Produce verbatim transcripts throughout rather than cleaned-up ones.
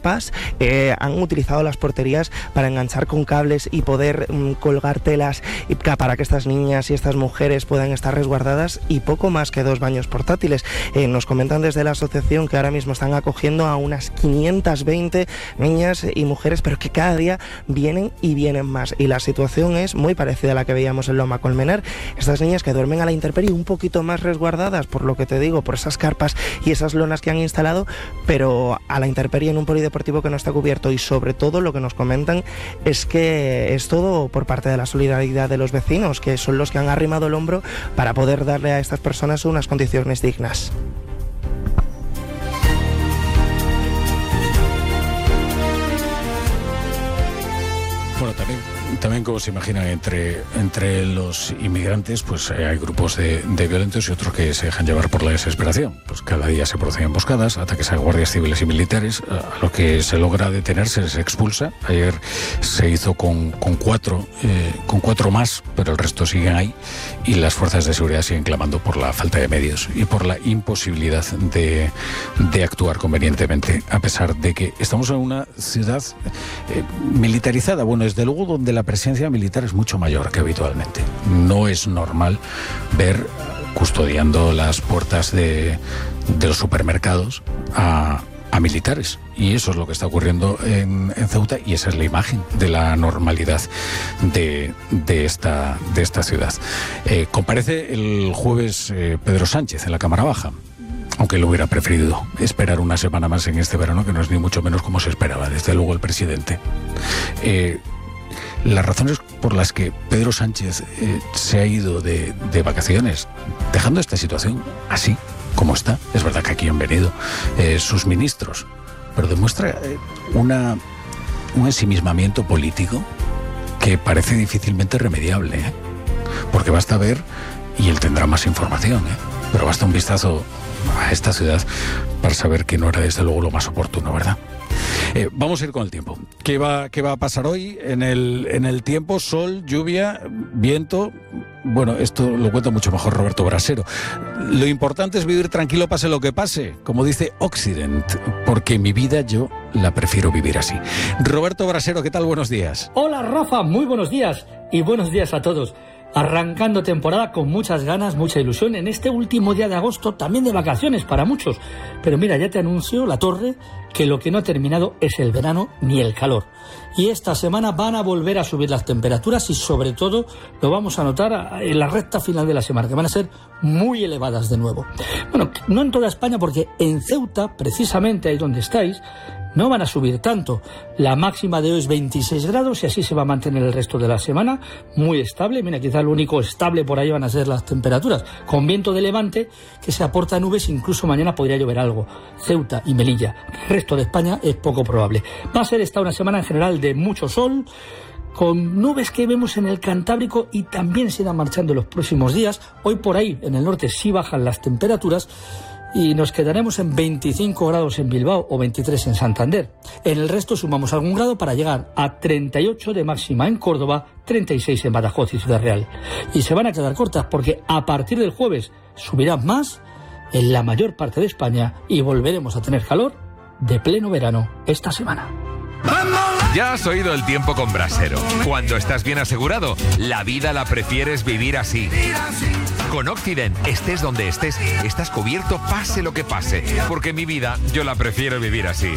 carpas, eh, han utilizado las porterías para enganchar con cables y poder mm, colgar telas y, para que estas niñas y estas mujeres puedan estar resguardadas, y poco más que dos baños portátiles. Eh, nos comentan desde la asociación que ahora mismo están acogiendo a unas quinientas veinte niñas y mujeres, pero que cada día vienen y vienen más, y la situación es muy parecida a la que veíamos en Loma Colmenar. Estas niñas que duermen a la intemperie, un poquito más resguardadas, por lo que te digo, por esas carpas y esas lonas que han instalado, pero a la intemperie en un polideportivo que no está cubierto. Y sobre todo lo que nos comentan es que es todo por parte de la solidaridad de los vecinos, que son los que han arrimado el hombro para poder darle a estas personas unas condiciones dignas. Bueno, también, también como se imaginan, entre, entre los inmigrantes, pues eh, hay grupos de, de violentos y otros que se dejan llevar por la desesperación. Pues cada día se producen emboscadas, ataques a guardias civiles y militares. A lo que se logra detener se les expulsa. Ayer se hizo con, con cuatro, eh, con cuatro más, pero el resto siguen ahí, y las fuerzas de seguridad siguen clamando por la falta de medios y por la imposibilidad de, de actuar convenientemente, a pesar de que estamos en una ciudad eh, militarizada. Bueno, desde luego donde la presencia militar es mucho mayor que habitualmente. No es normal ver custodiando las puertas de, de los supermercados a, a militares, y eso es lo que está ocurriendo en, en Ceuta, y esa es la imagen de la normalidad de, de, esta, de esta ciudad. Eh, comparece el jueves eh, Pedro Sánchez en la Cámara Baja, aunque lo hubiera preferido esperar una semana más en este verano, que no es ni mucho menos como se esperaba, desde luego, el presidente. Eh, las razones por las que Pedro Sánchez eh, se ha ido de, de vacaciones, dejando esta situación así como está, es verdad que aquí han venido eh, sus ministros, pero demuestra eh, una, un ensimismamiento político que parece difícilmente remediable, ¿eh? Porque basta ver, y él tendrá más información, ¿eh? pero basta un vistazo a esta ciudad para saber que no era desde luego lo más oportuno, ¿verdad? Eh, vamos a ir con el tiempo. ¿Qué va, qué va a pasar hoy en el, en el tiempo? Sol, lluvia, viento. Bueno, esto lo cuenta mucho mejor Roberto Brasero. Lo importante es vivir tranquilo pase lo que pase, como dice Occident, porque mi vida yo la prefiero vivir así. Roberto Brasero, ¿qué tal? Buenos días. Hola Rafa, muy buenos días y buenos días a todos. Arrancando temporada con muchas ganas, mucha ilusión en este último día de agosto, también de vacaciones para muchos. Pero mira, ya te anuncio, La Torre, que lo que no ha terminado es el verano ni el calor. Y esta semana van a volver a subir las temperaturas y sobre todo lo vamos a notar en la recta final de la semana, que van a ser muy elevadas de nuevo. Bueno, no en toda España, porque en Ceuta, precisamente ahí donde estáis, no van a subir tanto. La máxima de hoy es veintiséis grados y así se va a mantener el resto de la semana, muy estable. Mira, quizás lo único estable por ahí van a ser las temperaturas, con viento de levante que se aporta nubes, incluso mañana podría llover algo. Ceuta y Melilla, el resto de España es poco probable. Va a ser esta una semana en general de mucho sol, con nubes que vemos en el Cantábrico y también se irán marchando los próximos días. Hoy por ahí en el norte sí bajan las temperaturas, y nos quedaremos en veinticinco grados en Bilbao o veintitrés en Santander. En el resto sumamos algún grado para llegar a treinta y ocho de máxima en Córdoba, treinta y seis en Badajoz y Ciudad Real. Y se van a quedar cortas porque a partir del jueves subirán más en la mayor parte de España y volveremos a tener calor de pleno verano esta semana. Ya has oído el tiempo con Brasero. Cuando estás bien asegurado, la vida la prefieres vivir así. Con Occident, estés donde estés, estás cubierto pase lo que pase, porque mi vida yo la prefiero vivir así.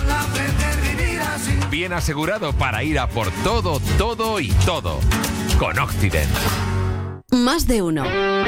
Bien asegurado para ir a por todo, todo y todo. Con Occident. Más de uno.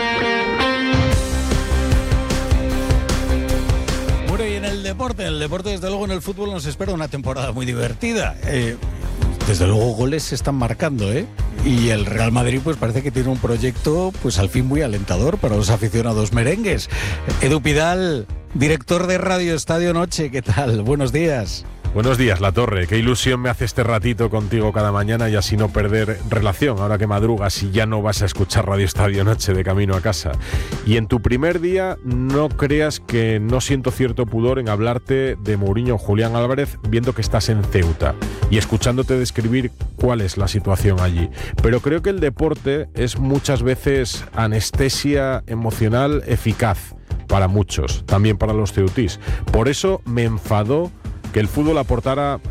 Bueno, y en el deporte, en el deporte desde luego en el fútbol nos espera una temporada muy divertida. Eh, desde luego goles se están marcando, ¿eh? Y el Real Madrid pues parece que tiene un proyecto pues al fin muy alentador para los aficionados merengues. Edu Pidal, director de Radio Estadio Noche, ¿qué tal? Buenos días. Buenos días, La Torre. Qué ilusión me hace este ratito contigo cada mañana y así no perder relación ahora que madrugas y ya no vas a escuchar Radio Estadio Noche de camino a casa. Y en tu primer día no creas que no siento cierto pudor en hablarte de Mourinho o Julián Álvarez viendo que estás en Ceuta y escuchándote describir cuál es la situación allí. Pero creo que el deporte es muchas veces anestesia emocional eficaz para muchos, también para los ceutís. Por eso me enfadó que el fútbol aportara